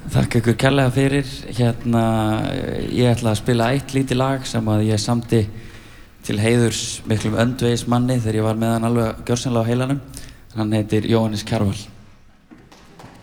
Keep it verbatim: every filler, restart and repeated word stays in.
Þakka ykkur kærlega fyrir. Hérna, ég ætla að spila eitt lítið lag sem að ég samdi til heiðurs miklum öndvegismanni þegar ég var með hann alveg gjörsamlega á heilanum. Hann heitir Jóhannes Kjarval.